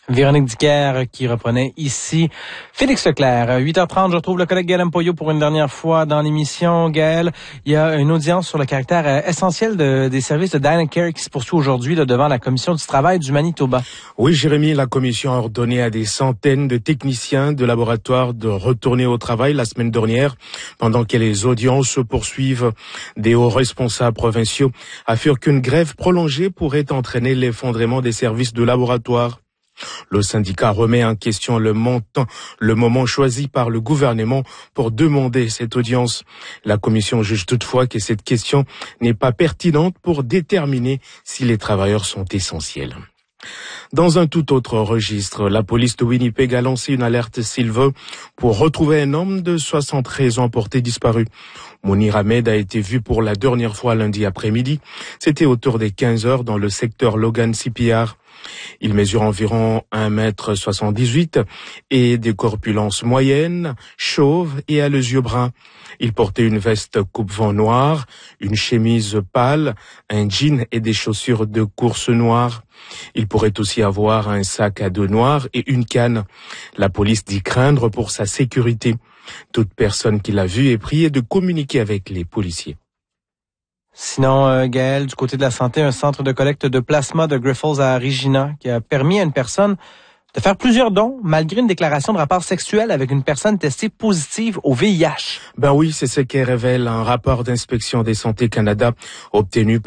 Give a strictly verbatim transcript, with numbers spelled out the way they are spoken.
Véronique Dicker qui reprenait ici Félix Leclerc. huit heures trente, je retrouve le collègue Gaël Mpoyo pour une dernière fois dans l'émission. Gaël, il y a une audience sur le caractère essentiel de, des services de Dynacare qui se poursuit aujourd'hui là, devant la Commission du travail du Manitoba. Oui, Jérémy, la Commission a ordonné à des centaines de techniciens de laboratoire de retourner au travail la semaine dernière, pendant que les audiences se poursuivent. Des hauts responsables provinciaux affirment qu'une grève prolongée pourrait entraîner l'effondrement des services de laboratoire. Le syndicat remet en question le montant, le moment choisi par le gouvernement pour demander cette audience. La commission juge toutefois que cette question n'est pas pertinente pour déterminer si les travailleurs sont essentiels. Dans un tout autre registre, la police de Winnipeg a lancé une alerte Silver pour retrouver un homme de soixante-treize ans porté disparu. Mounir Ahmed a été vu pour la dernière fois lundi après-midi. C'était autour des quinze heures dans le secteur Logan-C P R. Il mesure environ un mètre soixante-dix-huit et des corpulences moyennes, chauve et a les yeux bruns. Il portait une veste coupe-vent noire, une chemise pâle, un jean et des chaussures de course noires. Il pourrait aussi avoir un sac à dos noir et une canne. La police dit craindre pour sa sécurité. Toute personne qui l'a vu est priée de communiquer avec les policiers. Sinon, euh, Gaël, du côté de la santé, un centre de collecte de plasma de Grifols à Regina qui a permis à une personne de faire plusieurs dons malgré une déclaration de rapport sexuel avec une personne testée positive au V I H. Ben oui, c'est ce que révèle un rapport d'inspection des santé Canada obtenu